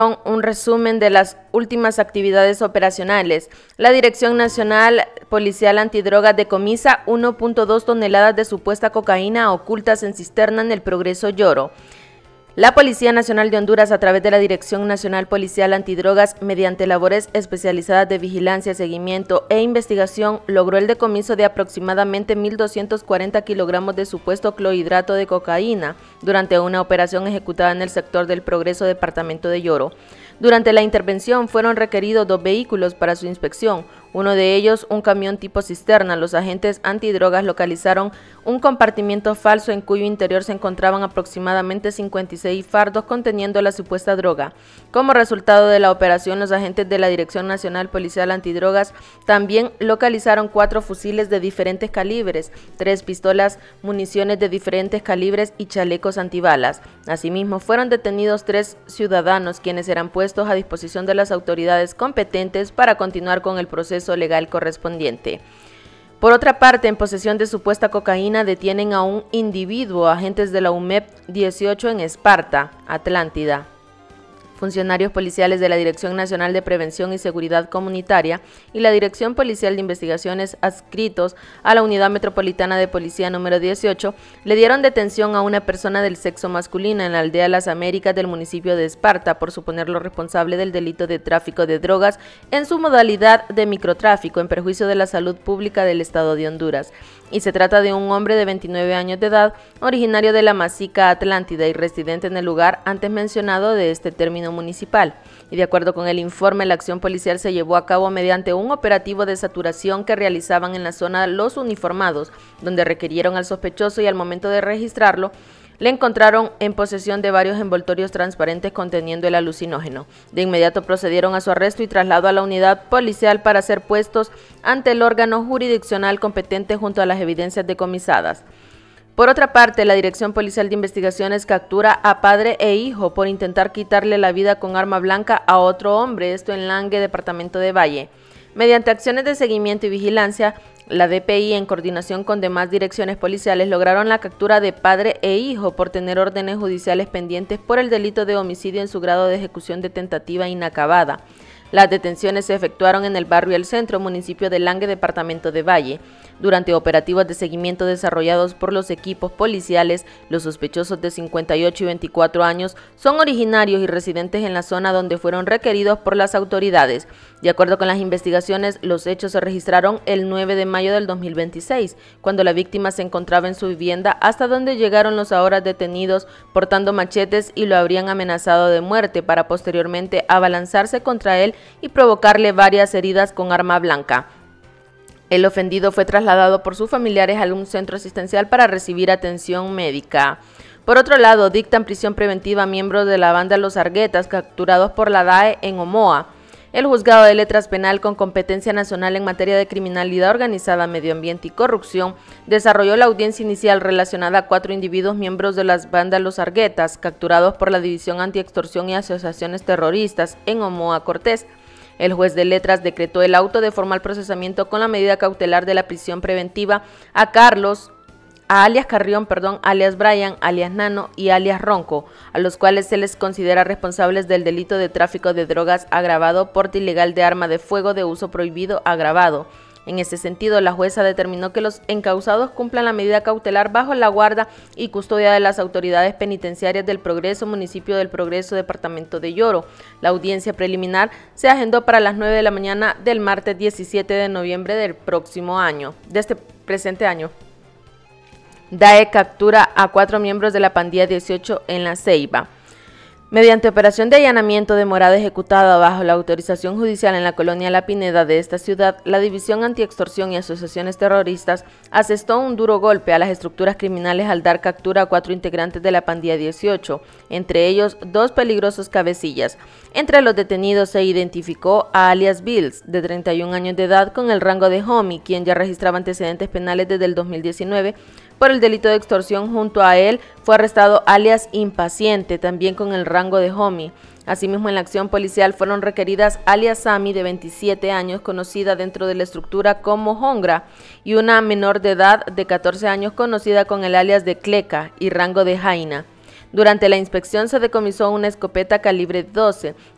Un resumen de las últimas actividades operacionales. La Dirección Nacional Policial Antidrogas decomisa 1.2 toneladas de supuesta cocaína ocultas en cisterna en el Progreso Lloro. La Policía Nacional de Honduras, a través de la Dirección Nacional Policial Antidrogas, mediante labores especializadas de vigilancia, seguimiento e investigación, logró el decomiso de aproximadamente 1.240 kilogramos de supuesto clorhidrato de cocaína durante una operación ejecutada en el sector del Progreso, departamento de Lloro. Durante la intervención fueron requeridos 2 vehículos para su inspección, uno de ellos un camión tipo cisterna. Los agentes antidrogas localizaron un compartimiento falso en cuyo interior se encontraban aproximadamente 56 fardos conteniendo la supuesta droga. Como resultado de la operación, los agentes de la Dirección Nacional Policial Antidrogas también localizaron 4 fusiles de diferentes calibres, 3 pistolas, municiones de diferentes calibres y chalecos antibalas. Asimismo, fueron detenidos 3 ciudadanos, quienes serán puestos a disposición de las autoridades competentes para continuar con el proceso legal correspondiente. Por otra parte, en posesión de supuesta cocaína, detienen a un individuo, agentes de la UMEP 18 en Esparta, Atlántida. Funcionarios policiales de la Dirección Nacional de Prevención y Seguridad Comunitaria y la Dirección Policial de Investigaciones, adscritos a la Unidad Metropolitana de Policía número 18, le dieron detención a una persona del sexo masculino en la aldea Las Américas del municipio de Esparta por suponerlo responsable del delito de tráfico de drogas en su modalidad de microtráfico en perjuicio de la salud pública del estado de Honduras. Y se trata de un hombre de 29 años de edad, originario de la Masica Atlántida y residente en el lugar antes mencionado de este término municipal. Y de acuerdo con el informe, la acción policial se llevó a cabo mediante un operativo de saturación que realizaban en la zona los uniformados, donde requirieron al sospechoso y al momento de registrarlo, le encontraron en posesión de varios envoltorios transparentes conteniendo el alucinógeno. De inmediato procedieron a su arresto y traslado a la unidad policial para ser puestos ante el órgano jurisdiccional competente junto a las evidencias decomisadas. Por otra parte, la Dirección Policial de Investigaciones captura a padre e hijo por intentar quitarle la vida con arma blanca a otro hombre, esto en Langue, departamento de Valle. Mediante acciones de seguimiento y vigilancia, la DPI, en coordinación con demás direcciones policiales, lograron la captura de padre e hijo por tener órdenes judiciales pendientes por el delito de homicidio en su grado de ejecución de tentativa inacabada. Las detenciones se efectuaron en el barrio El Centro, municipio de Langue, departamento de Valle. Durante operativos de seguimiento desarrollados por los equipos policiales, los sospechosos de 58 y 24 años son originarios y residentes en la zona donde fueron requeridos por las autoridades. De acuerdo con las investigaciones, los hechos se registraron el 9 de mayo del 2026, cuando la víctima se encontraba en su vivienda, hasta donde llegaron los ahora detenidos portando machetes y lo habrían amenazado de muerte para posteriormente abalanzarse contra él y provocarle varias heridas con arma blanca. El ofendido fue trasladado por sus familiares a un centro asistencial para recibir atención médica. Por otro lado, dictan prisión preventiva a miembros de la banda Los Arguetas, capturados por la DAE en Omoa. El Juzgado de Letras Penal, con competencia nacional en materia de criminalidad organizada, medio ambiente y corrupción, desarrolló la audiencia inicial relacionada a 4 individuos miembros de las bandas Los Arguetas, capturados por la División Antiextorsión y Asociaciones Terroristas en Omoa Cortés. El juez de letras decretó el auto de formal procesamiento con la medida cautelar de la prisión preventiva a alias Carrión, alias Brian, alias Nano y alias Ronco, a los cuales se les considera responsables del delito de tráfico de drogas agravado, porte ilegal de arma de fuego de uso prohibido agravado. En ese sentido, la jueza determinó que los encausados cumplan la medida cautelar bajo la guarda y custodia de las autoridades penitenciarias del Progreso, municipio del Progreso, departamento de Lloro. La audiencia preliminar se agendó para las 9 de la mañana del martes 17 de noviembre del próximo año, de este presente año. DAE captura a 4 miembros de la pandilla 18 en La Ceiba. Mediante operación de allanamiento de morada ejecutada bajo la autorización judicial en la colonia La Pineda de esta ciudad, la División Antiextorsión y Asociaciones Terroristas asestó un duro golpe a las estructuras criminales al dar captura a 4 integrantes de la pandilla 18, entre ellos 2 peligrosos cabecillas. Entre los detenidos se identificó a alias Bills, de 31 años de edad, con el rango de homie, quien ya registraba antecedentes penales desde el 2019 por el delito de extorsión. Junto a él fue arrestado alias Impaciente, también con el rango de homie. Asimismo, en la acción policial fueron requeridas alias Sami, de 27 años, conocida dentro de la estructura como Hongra, y una menor de edad de 14 años, conocida con el alias de Cleca y rango de Jaina. Durante la inspección se decomisó una escopeta calibre 12